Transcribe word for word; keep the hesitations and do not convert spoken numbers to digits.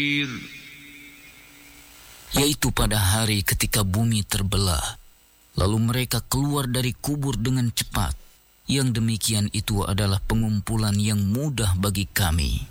yaitu pada hari ketika bumi terbelah, lalu mereka keluar dari kubur dengan cepat. Yang demikian itu adalah pengumpulan yang mudah bagi kami.